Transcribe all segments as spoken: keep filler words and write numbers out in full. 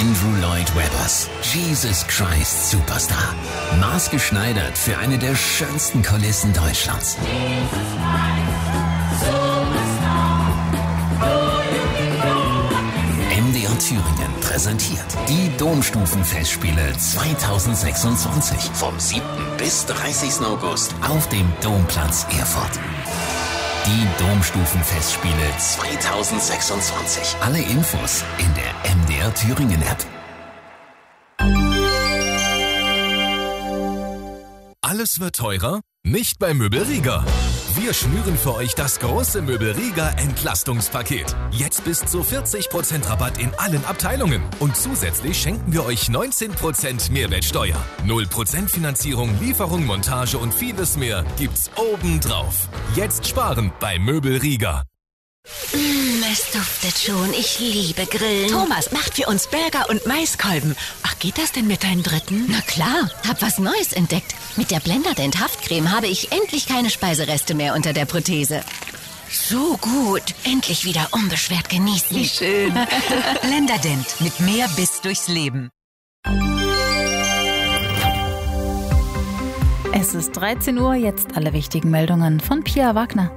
Andrew Lloyd Webbers Jesus Christ Superstar. Maßgeschneidert für eine der schönsten Kulissen Deutschlands. M D R Thüringen präsentiert die Domstufenfestspiele zweitausendsechsundzwanzig vom siebten bis dreißigsten August auf dem Domplatz Erfurt. Die Domstufenfestspiele zweitausendsechsundzwanzig. Alle Infos in der M D R Thüringen App. Alles wird teurer? Nicht bei Möbel Rieger. Wir schnüren für euch das große Möbel Rieger Entlastungspaket. Jetzt bis zu vierzig Prozent Rabatt in allen Abteilungen. Und zusätzlich schenken wir euch neunzehn Prozent Mehrwertsteuer. null Prozent Finanzierung, Lieferung, Montage und vieles mehr gibt's obendrauf. Jetzt sparen bei Möbel Rieger. Mm, es duftet schon. Ich liebe Grillen. Thomas macht für uns Burger und Maiskolben. Ach, geht das denn mit deinem dritten? Na klar, hab was Neues entdeckt. Mit der Blenderdent Haftcreme habe ich endlich keine Speisereste mehr unter der Prothese. So gut. Endlich wieder unbeschwert genießen. Wie schön. Blenderdent. Mit mehr Biss durchs Leben. Es ist dreizehn Uhr, jetzt alle wichtigen Meldungen von Pia Wagner.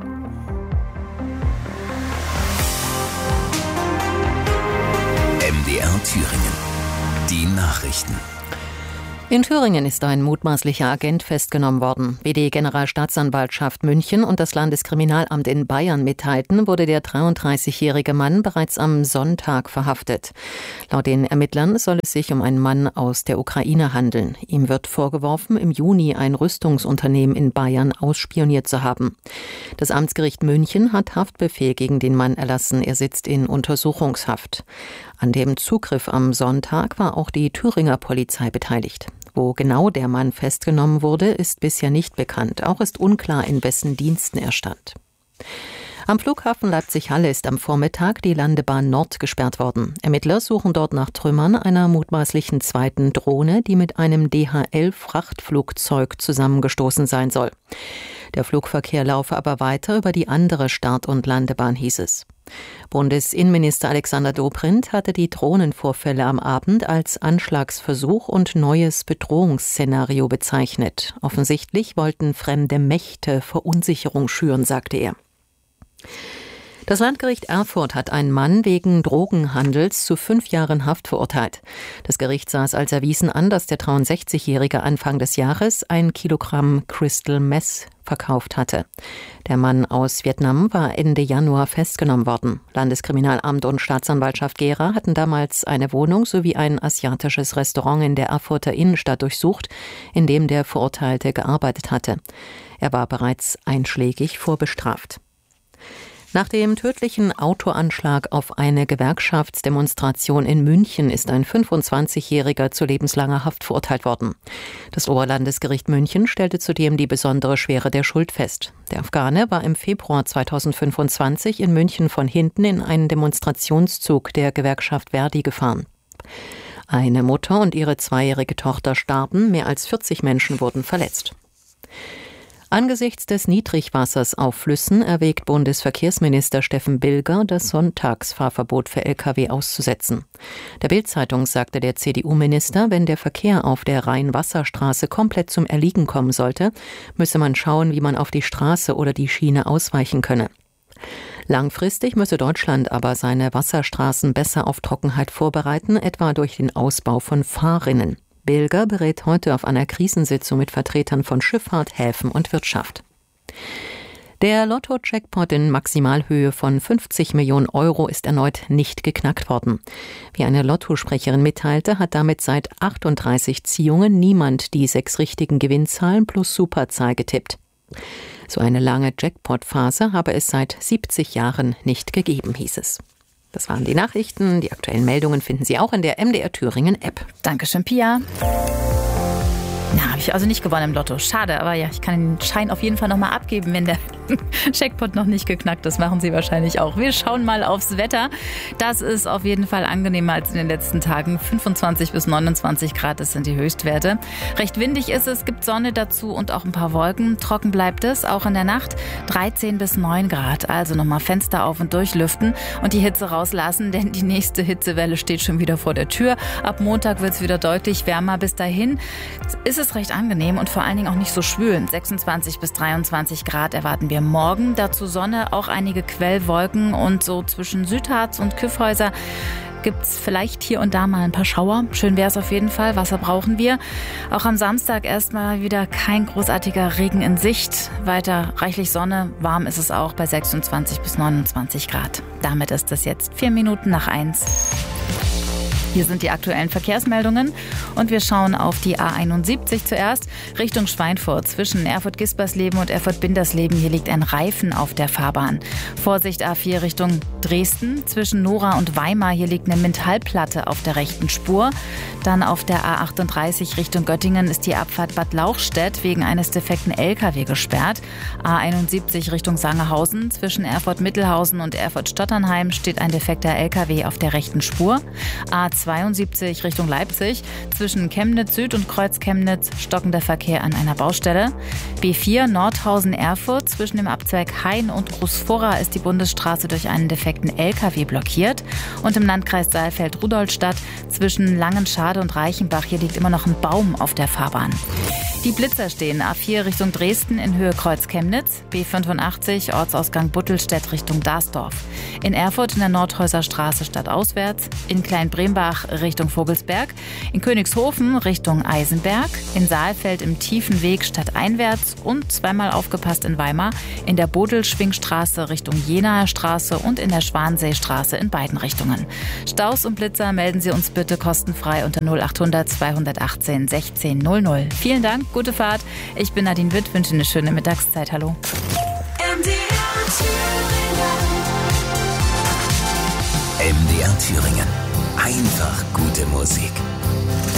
M D R Thüringen. Die Nachrichten. In Thüringen ist ein mutmaßlicher Agent festgenommen worden. Wie die Generalstaatsanwaltschaft München und das Landeskriminalamt in Bayern mitteilten, wurde der dreiunddreißigjährige Mann bereits am Sonntag verhaftet. Laut den Ermittlern soll es sich um einen Mann aus der Ukraine handeln. Ihm wird vorgeworfen, im Juni ein Rüstungsunternehmen in Bayern ausspioniert zu haben. Das Amtsgericht München hat Haftbefehl gegen den Mann erlassen. Er sitzt in Untersuchungshaft. An dem Zugriff am Sonntag war auch die Thüringer Polizei beteiligt. Wo genau der Mann festgenommen wurde, ist bisher nicht bekannt. Auch ist unklar, in wessen Diensten er stand. Am Flughafen Leipzig-Halle ist am Vormittag die Landebahn Nord gesperrt worden. Ermittler suchen dort nach Trümmern einer mutmaßlichen zweiten Drohne, die mit einem D H L-Frachtflugzeug zusammengestoßen sein soll. Der Flugverkehr laufe aber weiter über die andere Start- und Landebahn, hieß es. Bundesinnenminister Alexander Dobrindt hatte die Drohnenvorfälle am Abend als Anschlagsversuch und neues Bedrohungsszenario bezeichnet. Offensichtlich wollten fremde Mächte Verunsicherung schüren, sagte er. Das Landgericht Erfurt hat einen Mann wegen Drogenhandels zu fünf Jahren Haft verurteilt. Das Gericht sah es als erwiesen an, dass der dreiundsechzigjährige Anfang des Jahres ein Kilogramm Crystal Meth verkauft hatte. Der Mann aus Vietnam war Ende Januar festgenommen worden. Landeskriminalamt und Staatsanwaltschaft Gera hatten damals eine Wohnung sowie ein asiatisches Restaurant in der Erfurter Innenstadt durchsucht, in dem der Verurteilte gearbeitet hatte. Er war bereits einschlägig vorbestraft. Nach dem tödlichen Autoanschlag auf eine Gewerkschaftsdemonstration in München ist ein fünfundzwanzigjähriger zu lebenslanger Haft verurteilt worden. Das Oberlandesgericht München stellte zudem die besondere Schwere der Schuld fest. Der Afghane war im Februar zweitausendfünfundzwanzig in München von hinten in einen Demonstrationszug der Gewerkschaft Verdi gefahren. Eine Mutter und ihre zweijährige Tochter starben, mehr als vierzig Menschen wurden verletzt. Angesichts des Niedrigwassers auf Flüssen erwägt Bundesverkehrsminister Steffen Bilger, das Sonntagsfahrverbot für L K W auszusetzen. Der Bild-Zeitung sagte der C D U-Minister, wenn der Verkehr auf der Rhein-Wasser-Straße komplett zum Erliegen kommen sollte, müsse man schauen, wie man auf die Straße oder die Schiene ausweichen könne. Langfristig müsse Deutschland aber seine Wasserstraßen besser auf Trockenheit vorbereiten, etwa durch den Ausbau von Fahrrinnen. Bilger berät heute auf einer Krisensitzung mit Vertretern von Schifffahrt, Häfen und Wirtschaft. Der Lotto-Jackpot in Maximalhöhe von fünfzig Millionen Euro ist erneut nicht geknackt worden. Wie eine Lottosprecherin mitteilte, hat damit seit achtunddreißig Ziehungen niemand die sechs richtigen Gewinnzahlen plus Superzahl getippt. So eine lange Jackpot-Phase habe es seit siebzig Jahren nicht gegeben, hieß es. Das waren die Nachrichten. Die aktuellen Meldungen finden Sie auch in der M D R Thüringen App. Dankeschön, Pia. Na, habe ich also nicht gewonnen im Lotto. Schade, aber ja, ich kann den Schein auf jeden Fall nochmal abgeben, wenn der Checkpot noch nicht geknackt, das machen Sie wahrscheinlich auch. Wir schauen mal aufs Wetter. Das ist auf jeden Fall angenehmer als in den letzten Tagen. fünfundzwanzig bis neunundzwanzig Grad, das sind die Höchstwerte. Recht windig ist es, gibt Sonne dazu und auch ein paar Wolken. Trocken bleibt es, auch in der Nacht dreizehn bis neun Grad. Also nochmal Fenster auf und durchlüften und die Hitze rauslassen, denn die nächste Hitzewelle steht schon wieder vor der Tür. Ab Montag wird es wieder deutlich wärmer. Bis dahin ist es recht angenehm und vor allen Dingen auch nicht so schwül. sechsundzwanzig bis dreiundzwanzig Grad erwarten wir morgen. Dazu Sonne, auch einige Quellwolken und so zwischen Südharz und Kyffhäuser gibt es vielleicht hier und da mal ein paar Schauer. Schön wäre es auf jeden Fall. Wasser brauchen wir. Auch am Samstag erstmal wieder kein großartiger Regen in Sicht. Weiter reichlich Sonne. Warm ist es auch bei sechsundzwanzig bis neunundzwanzig Grad. Damit ist es jetzt vier Minuten nach eins. Hier sind die aktuellen Verkehrsmeldungen und wir schauen auf die A einundsiebzig zuerst Richtung Schweinfurt. Zwischen Erfurt-Gispersleben und Erfurt-Bindersleben, hier liegt ein Reifen auf der Fahrbahn. Vorsicht A vier Richtung Dresden. Zwischen Nora und Weimar, hier liegt eine Metallplatte auf der rechten Spur. Dann auf der A achtunddreißig Richtung Göttingen ist die Abfahrt Bad Lauchstädt wegen eines defekten L K W gesperrt. A einundsiebzig Richtung Sangerhausen. Zwischen Erfurt-Mittelhausen und Erfurt-Stotternheim steht ein defekter L K W auf der rechten Spur. A zweiundsiebzig Richtung Leipzig. Zwischen Chemnitz Süd und Kreuz Chemnitz stockender Verkehr an einer Baustelle. B vier Nordhausen-Erfurt. Zwischen dem Abzweig Hain und Großvorra ist die Bundesstraße durch einen defekten L K W blockiert. Und im Landkreis Saalfeld-Rudolstadt zwischen Langenschade und Reichenbach, hier liegt immer noch ein Baum auf der Fahrbahn. Die Blitzer stehen A vier Richtung Dresden in Höhe Kreuz Chemnitz, B fünfundachtzig Ortsausgang Buttelstedt Richtung Dasdorf. In Erfurt in der Nordhäuser Straße stadtauswärts, in Kleinbrembach Richtung Vogelsberg, in Königshofen Richtung Eisenberg, in Saalfeld im Tiefen Weg stadteinwärts und zweimal aufgepasst in Weimar, in der Bodelschwingstraße Richtung Jenaer Straße und in der Schwanseestraße in beiden Richtungen. Staus und Blitzer melden Sie uns bitte kostenfrei unter null achthundert zweihundertachtzehn sechzehn null null. Vielen Dank. Gute Fahrt. Ich bin Nadine Witt, wünsche eine schöne Mittagszeit. Hallo. M D R Thüringen. Einfach gute Musik.